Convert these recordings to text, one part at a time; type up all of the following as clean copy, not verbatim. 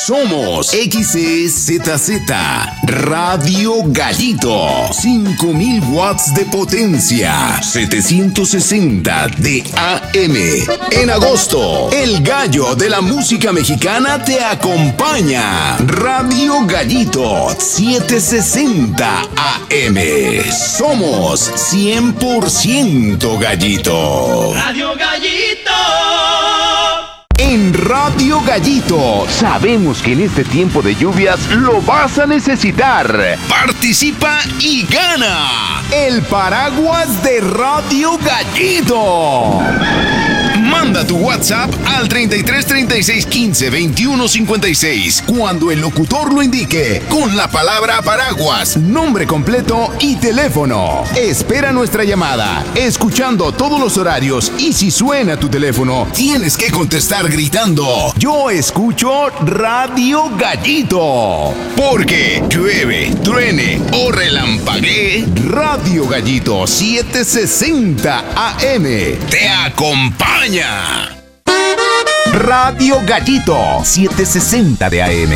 Somos XEZZ Radio Gallito. 5000 watts de potencia. 760 de AM. En agosto, el gallo de la música mexicana te acompaña. Radio Gallito 760 AM. Somos 100% gallito. Radio Gallito. En Radio Gallito sabemos que en este tiempo de lluvias lo vas a necesitar. Participa y gana el paraguas de Radio Gallito. Manda tu WhatsApp al 33 36 15 21 56 cuando el locutor lo indique con la palabra paraguas, nombre completo y teléfono. Espera nuestra llamada, escuchando todos los horarios, y si suena tu teléfono, tienes que contestar gritando: yo escucho Radio Gallito. Porque llueve, truene o relampaguee, Radio Gallito 760 AM te acompaña. Radio Gallito 760 de AM.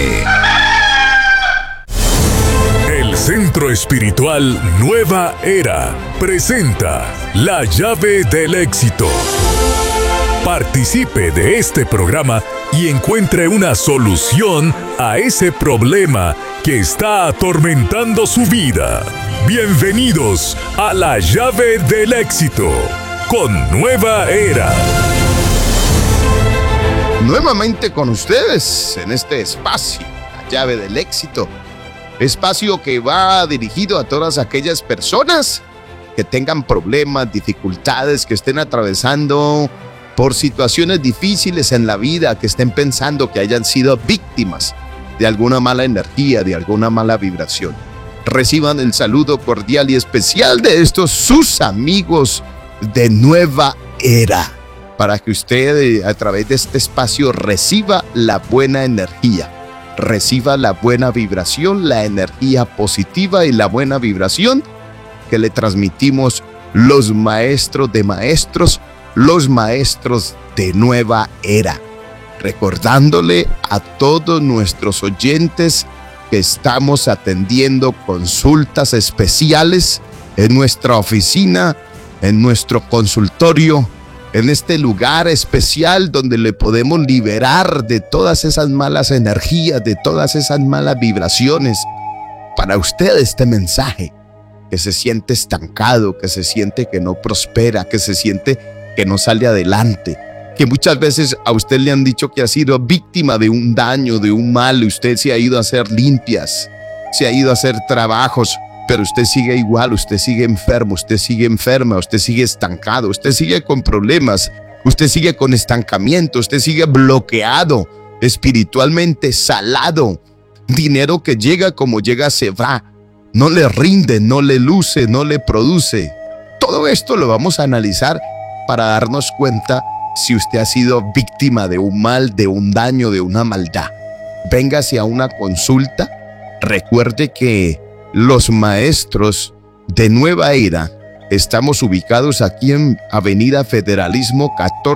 El Centro Espiritual Nueva Era presenta La Llave del Éxito. Participe de este programa y encuentre una solución a ese problema que está atormentando su vida. Bienvenidos a La Llave del Éxito con Nueva Era. Nuevamente con ustedes en este espacio, La Llave del Éxito. Espacio que va dirigido a todas aquellas personas que tengan problemas, dificultades, que estén atravesando por situaciones difíciles en la vida, que estén pensando que hayan sido víctimas de alguna mala energía, de alguna mala vibración. Reciban el saludo cordial y especial de estos sus amigos de Nueva Era, para que usted a través de este espacio reciba la buena energía, reciba la buena vibración, la energía positiva y la buena vibración que le transmitimos los maestros de maestros, los maestros de Nueva Era, recordándole a todos nuestros oyentes que estamos atendiendo consultas especiales en nuestra oficina, en nuestro consultorio, en este lugar especial donde le podemos liberar de todas esas malas energías, de todas esas malas vibraciones. Para usted este mensaje, que se siente estancado, que se siente que no prospera, que se siente que no sale adelante, que muchas veces a usted le han dicho que ha sido víctima de un daño, de un mal, usted se ha ido a hacer limpias, se ha ido a hacer trabajos, pero usted sigue igual, usted sigue enfermo, usted sigue enferma, usted sigue estancado, usted sigue con problemas, usted sigue con estancamiento, usted sigue bloqueado, espiritualmente salado. Dinero que llega como llega se va, no le rinde, no le luce, no le produce. Todo esto lo vamos a analizar para darnos cuenta si usted ha sido víctima de un mal, de un daño, de una maldad. Véngase a una consulta. Recuerde que los maestros de Nueva Era estamos ubicados aquí en Avenida Federalismo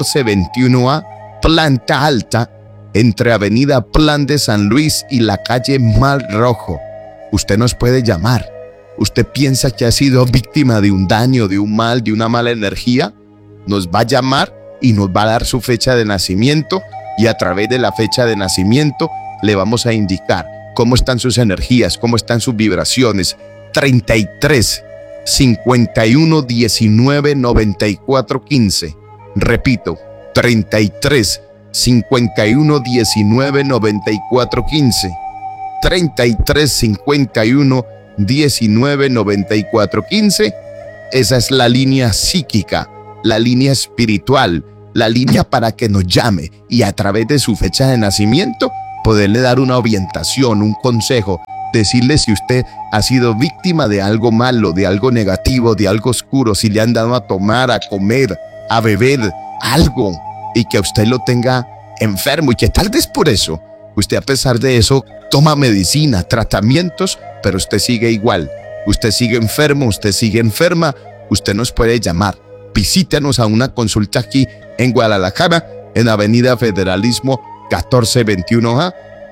1421A, planta alta, entre Avenida Plan de San Luis y la calle Mar Rojo. Usted nos puede llamar. ¿Usted piensa que ha sido víctima de un daño, de un mal, de una mala energía? Nos va a llamar y nos va a dar su fecha de nacimiento, y a través de la fecha de nacimiento le vamos a indicar cómo están sus energías, cómo están sus vibraciones. 33 51 19 94 15. Repito, 33 51 19 94 15. 33 51 19 94 15. Esa es la línea psíquica, la línea espiritual, la línea para que nos llame y a través de su fecha de nacimiento poderle dar una orientación, un consejo, decirle si usted ha sido víctima de algo malo, de algo negativo, de algo oscuro, si le han dado a tomar, a comer, a beber algo y que usted lo tenga enfermo y que tal vez por eso usted, a pesar de eso, toma medicina, tratamientos, pero usted sigue igual, usted sigue enfermo, usted sigue enferma. Usted nos puede llamar, visítenos a una consulta aquí en Guadalajara, en Avenida Federalismo 1421A,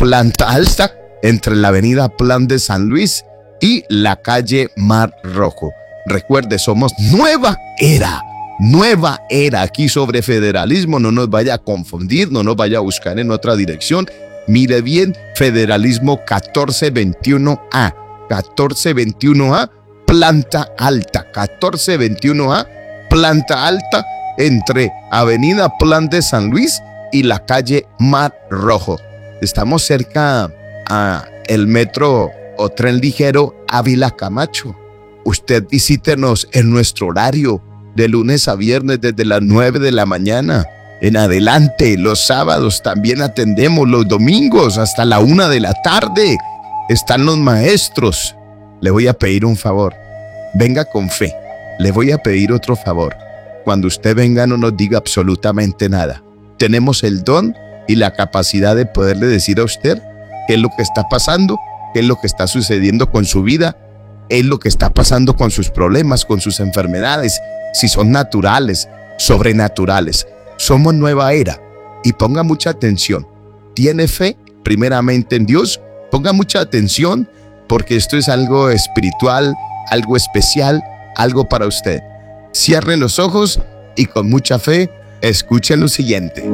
Planta Alta, entre la avenida Plan de San Luis y la calle Mar Rojo. Recuerde, somos Nueva Era. Nueva Era aquí sobre Federalismo. No nos vaya a confundir, no nos vaya a buscar en otra dirección. Mire bien, Federalismo 1421A. 1421A, Planta Alta. 1421A, Planta Alta, entre Avenida Plan de San Luis y la calle Mar Rojo. Estamos cerca a el metro o tren ligero Ávila Camacho. Usted visítenos en nuestro horario de lunes a viernes desde las 9 de la mañana en adelante. Los sábados también atendemos, los domingos hasta la 1 de la tarde. Están los maestros. Le voy a pedir un favor. Venga con fe. Le voy a pedir otro favor. Cuando usted venga, no nos diga absolutamente nada. Tenemos el don y la capacidad de poderle decir a usted qué es lo que está pasando, qué es lo que está sucediendo con su vida, qué es lo que está pasando con sus problemas, con sus enfermedades, si son naturales, sobrenaturales. Somos Nueva Era y ponga mucha atención. ¿Tiene fe primeramente en Dios? Ponga mucha atención porque esto es algo espiritual, algo especial, algo para usted. Cierren los ojos y con mucha fe escuchen lo siguiente.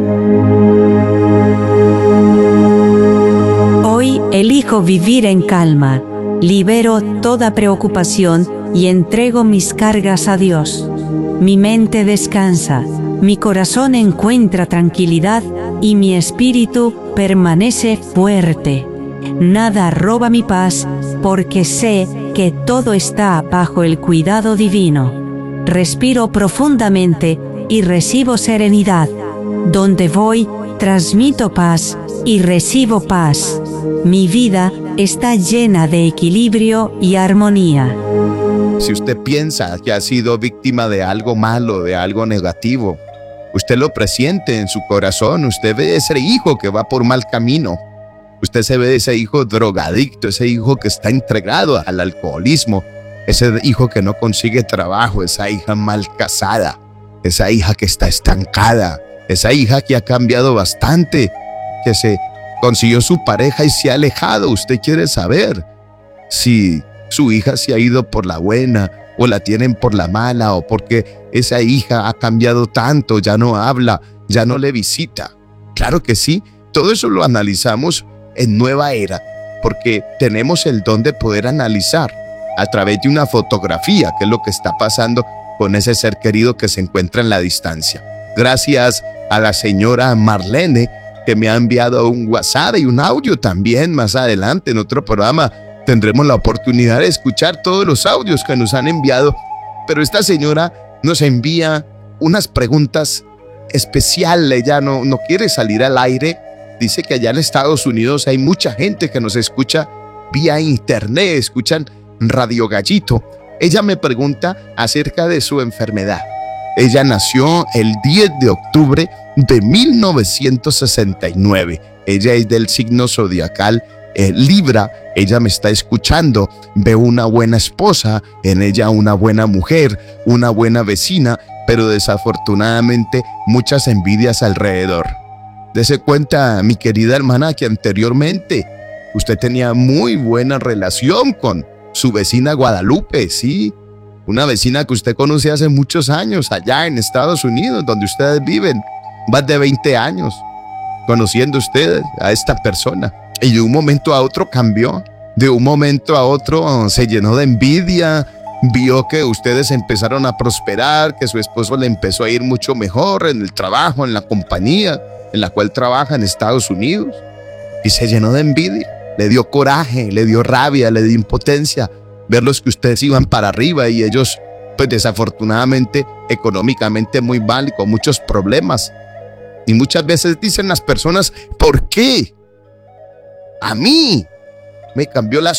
Hoy elijo vivir en calma, libero toda preocupación y entrego mis cargas a Dios. Mi mente descansa, mi corazón encuentra tranquilidad y mi espíritu permanece fuerte. Nada roba mi paz porque sé que todo está bajo el cuidado divino. Respiro profundamente y recibo serenidad. Donde voy, transmito paz y recibo paz. Mi vida está llena de equilibrio y armonía. Si usted piensa que ha sido víctima de algo malo, de algo negativo, usted lo presiente en su corazón. Usted ve ese hijo que va por mal camino. Usted se ve ese hijo drogadicto, ese hijo que está entregado al alcoholismo, ese hijo que no consigue trabajo, esa hija mal casada, esa hija que está estancada, esa hija que ha cambiado bastante, que se consiguió su pareja y se ha alejado. Usted quiere saber si su hija se ha ido por la buena o la tienen por la mala, o porque esa hija ha cambiado tanto, ya no habla, ya no le visita. Claro que sí, todo eso lo analizamos en Nueva Era, porque tenemos el don de poder analizar a través de una fotografía qué es lo que está pasando con ese ser querido que se encuentra en la distancia. Gracias a la señora Marlene, que me ha enviado un WhatsApp y un audio también. Más adelante en otro programa tendremos la oportunidad de escuchar todos los audios que nos han enviado, pero esta señora nos envía unas preguntas especiales. Ella no quiere salir al aire. Dice que allá en Estados Unidos hay mucha gente que nos escucha vía internet, escuchan Radio Gallito. Ella me pregunta acerca de su enfermedad. Ella nació el 10 de octubre de 1969. Ella es del signo zodiacal Libra. Ella me está escuchando. Veo una buena esposa, en ella una buena mujer, una buena vecina, pero desafortunadamente muchas envidias alrededor. Dese cuenta, mi querida hermana, que anteriormente usted tenía muy buena relación con su vecina Guadalupe, ¿sí? Una vecina que usted conoce hace muchos años allá en Estados Unidos, donde ustedes viven. Más de 20 años conociendo ustedes a esta persona. Y de un momento a otro cambió. De un momento a otro se llenó de envidia. Vio que ustedes empezaron a prosperar, que su esposo le empezó a ir mucho mejor en el trabajo, en la compañía en la cual trabaja en Estados Unidos. Y se llenó de envidia. Le dio coraje, le dio rabia, le dio impotencia verlos que ustedes iban para arriba y ellos, pues desafortunadamente, económicamente muy mal y con muchos problemas. Y muchas veces dicen las personas, ¿por qué? A mí me cambió la